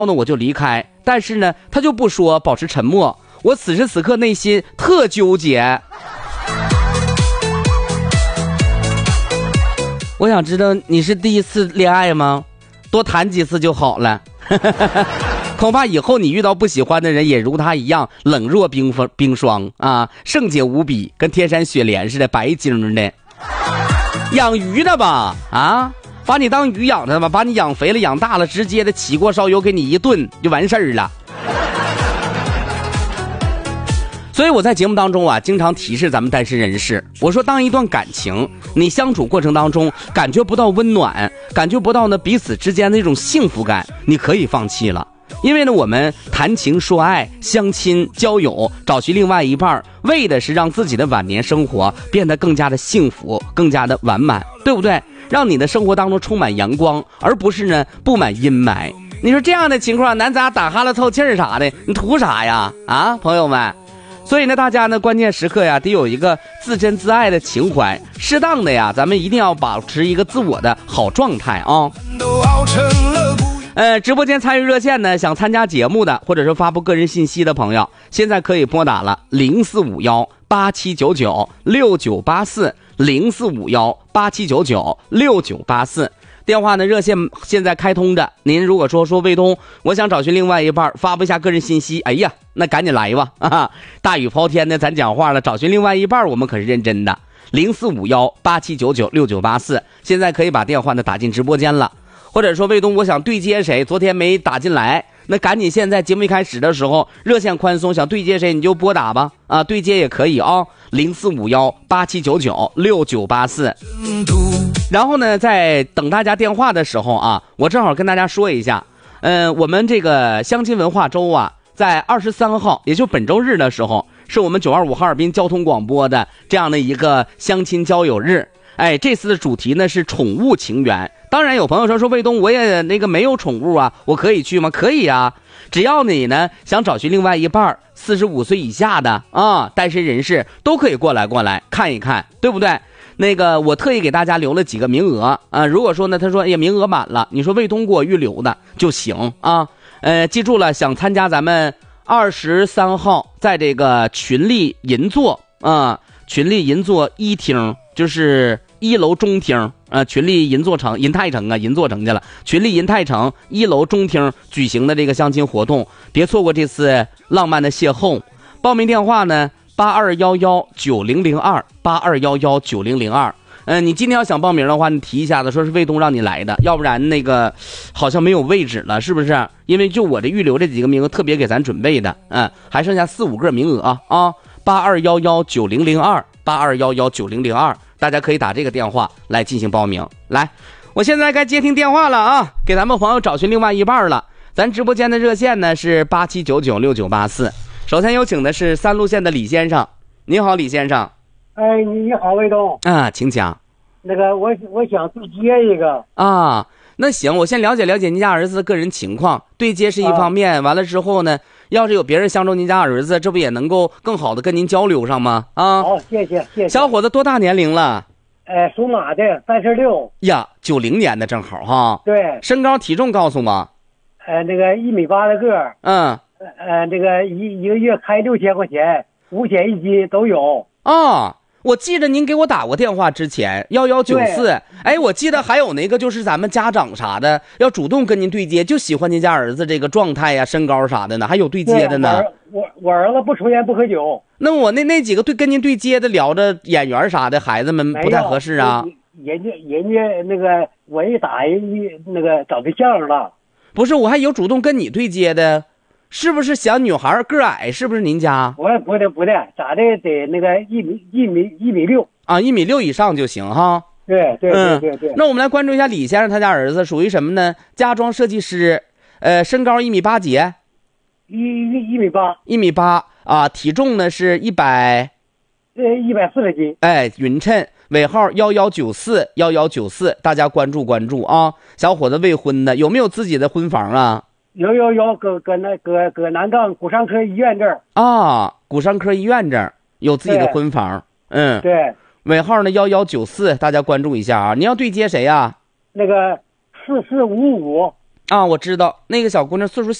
呢我就离开，但是呢他就不说，保持沉默。我此时此刻内心特纠结。我想知道你是第一次恋爱吗？多谈几次就好了。恐怕以后你遇到不喜欢的人也如他一样冷若冰霜啊，圣洁无比，跟天山雪莲似的，白晶的。养鱼的吧啊，把你当鱼养的吧，把你养肥了养大了，直接的起锅烧油给你一炖就完事儿了。所以我在节目当中啊，经常提示咱们单身人士，我说当一段感情你相处过程当中感觉不到温暖，感觉不到呢彼此之间的那种幸福感，你可以放弃了。因为呢我们谈情说爱相亲交友找寻另外一半，为的是让自己的晚年生活变得更加的幸福，更加的完满，对不对？让你的生活当中充满阳光，而不是呢布满阴霾。你说这样的情况咱咋打哈了透气儿啥的，你图啥呀啊，朋友们？所以呢大家呢关键时刻呀得有一个自珍自爱的情怀，适当的呀咱们一定要保持一个自我的好状态啊。直播间参与热线呢，想参加节目的或者是发布个人信息的朋友，现在可以拨打了045187996984，045187996984。电话呢热线现在开通着，您如果说魏东我想找寻另外一半，发布一下个人信息，哎呀那赶紧来吧啊！大雨抛天的咱讲话了，找寻另外一半我们可是认真的。045187996984，现在可以把电话呢打进直播间了。或者说魏东我想对接谁，昨天没打进来，那赶紧现在节目一开始的时候热线宽松，想对接谁你就拨打吧啊，对接也可以啊，045187996984。然后呢在等大家电话的时候啊，我正好跟大家说一下，我们这个相亲文化周啊，在23号也就本周日的时候，是我们925哈尔滨交通广播的这样的一个相亲交友日。哎，这次的主题呢是宠物情缘。当然有朋友说魏东我也那个没有宠物啊，我可以去吗？可以啊，只要你呢想找寻另外一半，45岁以下的啊单身人士都可以过来看一看，对不对？那个我特意给大家留了几个名额啊，如果说呢他说哎呀名额满了，你说魏东给我预留的就行啊。记住了，想参加咱们23号在这个群力银座啊，群力银座一厅，就是1楼中厅群力银座城银泰城啊，银座城去了，群力银泰城1楼中厅举行的这个相亲活动，别错过这次浪漫的邂逅。报名电话呢82119002，82119002。你今天要想报名的话，你提一下子，说是魏东让你来的，要不然那个好像没有位置了，是不是？因为就我这预留这几个名额特别给咱准备的，还剩下4-5个名额啊，82119002，82119002，大家可以打这个电话来进行报名。来，我现在该接听电话了啊，给咱们朋友找寻另外一半了。咱直播间的热线呢是87996984。首先有请的是3路线的李先生。你好，李先生。 哎，你好，魏东啊，请讲。 那个我想对接一个啊，那行，我先了解了解您家儿子的个人情况，对接是一方面，完了之后呢，要是有别人相中您家儿子，这不也能够更好的跟您交流上吗？啊， 好，谢谢。 小伙子多大年龄了？ 属马的，36 呀，90年的正好哈。 对。 身高体重告诉我。 那个1.8米的个儿。这个一个月开6000块钱，5险1金都有。 啊。我记得您给我打过电话之前1194，哎，我记得还有那个就是咱们家长啥的要主动跟您对接，就喜欢您家儿子这个状态呀、身高啥的呢，还有对接的呢。 我儿子不抽烟不喝酒。 那我那几个跟您对接的聊着演员啥的孩子们不太合适啊。 人家那个我一打人那个找对象了。 不是，我还有主动跟你对接的。是不是小女孩个矮？是不是您家？ 不的，咋的得那个1.6米啊，1.6米以上就行哈。 对。 那我们来关注一下李先生，他家儿子属于什么呢？家装设计师，身高1.8米几？1.8米啊，体重呢是140 斤。 哎，匀称，尾号1194，大家关注啊。小伙子未婚的，有没有自己的婚房啊？ 有，搁南岗骨伤科医院这儿啊，骨伤科医院这儿有自己的婚房。 对， 尾号呢1194，大家关注一下啊。你要对接谁呀？ 那个4455。 啊，我知道那个小姑娘岁数